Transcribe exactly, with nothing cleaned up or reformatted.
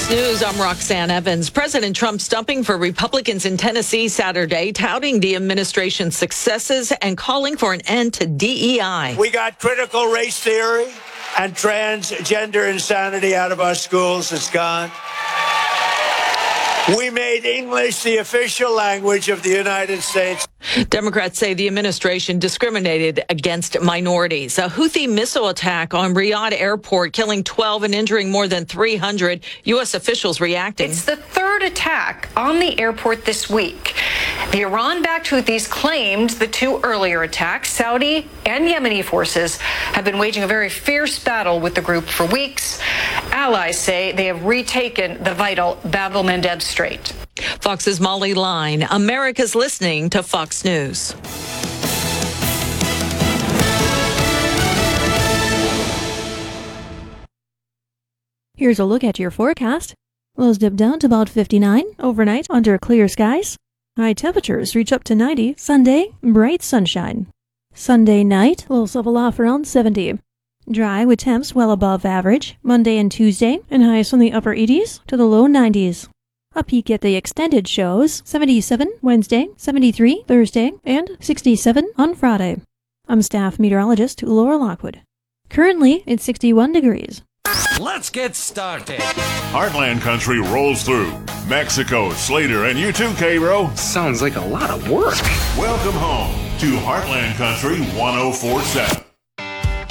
Fox News, I'm Roxanne Evans. President Trump stumping for Republicans in Tennessee Saturday, touting the administration's successes and calling for an end to D E I. We got critical race theory and transgender insanity out of our schools. It's gone. We made English the official language of the United States. Democrats say the administration discriminated against minorities. A Houthi missile attack on Riyadh airport, killing twelve and injuring more than three hundred. U S officials reacting. It's the third attack on the airport this week. The Iran-backed Houthis claimed the two earlier attacks. Saudi and Yemeni forces have been waging a very fierce battle with the group for weeks. Allies say they have retaken the vital Bab el-Mandeb Strait. Fox's Molly Line. America's listening to Fox News. Here's a look at your forecast. Lows dip down to about fifty-nine overnight under clear skies. High temperatures reach up to ninety. Sunday, bright sunshine. Sunday night, lows level off around seventy. Dry with temps well above average. Monday and Tuesday, and highs from the upper eighties to the low nineties. A peek at the extended shows, seventy-seven Wednesday, seventy-three Thursday, and sixty-seven on Friday. I'm staff meteorologist Laura Lockwood. Currently, it's sixty-one degrees. Let's get started. Heartland Country rolls through. Mexico, Slater, and you too, K-Bro. Sounds like a lot of work. Welcome home to Heartland Country one oh four point seven.